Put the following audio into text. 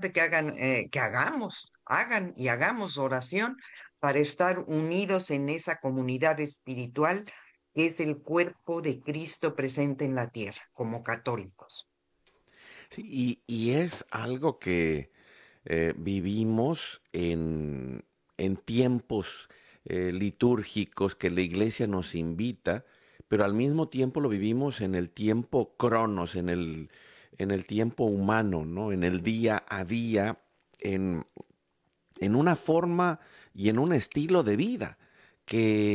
importante hagan y hagamos oración para estar unidos en esa comunidad espiritual que es el cuerpo de Cristo presente en la tierra, como católicos. Sí, y es algo que vivimos en tiempos litúrgicos que la iglesia nos invita, pero al mismo tiempo lo vivimos en el tiempo cronos, en el tiempo humano, ¿no? En el día a día, en, en una forma y en un estilo de vida que